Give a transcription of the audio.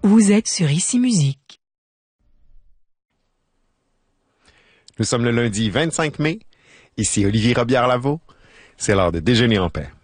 Vous êtes sur Ici Musique. Nous sommes le lundi 25 mai. Ici Olivier Robillard-Lavaux. C'est l'heure de déjeuner en paix.